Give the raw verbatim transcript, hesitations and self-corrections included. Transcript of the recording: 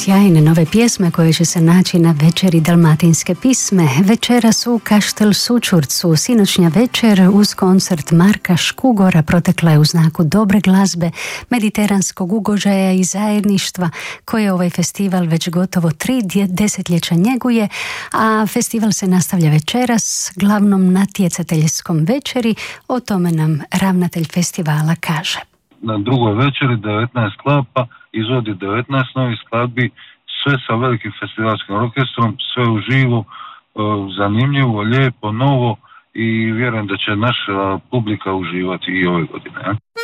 sjajne nove pjesme koje će se naći na večeri Dalmatinske pisme. Večeras u Kaštel Sućurcu, sinoćnja večer uz koncert Marka Škugora protekla je u znaku dobre glazbe, mediteranskog ugođaja i zajedništva koje ovaj festival već gotovo tri desetljeća njeguje, a festival se nastavlja večeras glavnom natjecateljskom večeri. O tome nam ravnatelj festivala kaže. Na drugoj večeri devetnaest skladba izvodi devetnaest novih skladbi, sve sa velikim festivalskim orkestrom, sve uživo, zanimljivo, lijepo, novo i vjerujem da će naša publika uživati i ove godine.